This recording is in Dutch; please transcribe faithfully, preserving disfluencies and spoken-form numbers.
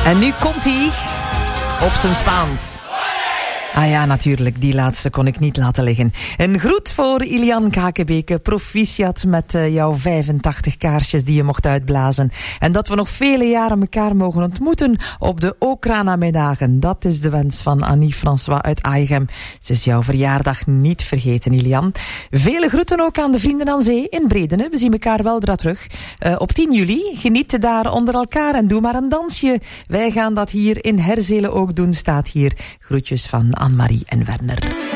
En nu komt hij op zijn Spaans. Ah ja, natuurlijk, die laatste kon ik niet laten liggen. Een groet voor Ilian Kakebeke. Proficiat met uh, jouw vijfentachtig kaarsjes die je mocht uitblazen. En dat we nog vele jaren elkaar mogen ontmoeten op de Okrana-middagen. Dat is de wens van Annie François uit Aigem. Ze is jouw verjaardag niet vergeten, Ilian. Vele groeten ook aan de Vrienden aan Zee in Bredene. We zien elkaar weldra terug. Uh, op tien juli, geniet daar onder elkaar en doe maar een dansje. Wij gaan dat hier in Herzelen ook doen, staat hier. Groetjes van Anne-Marie en Werner.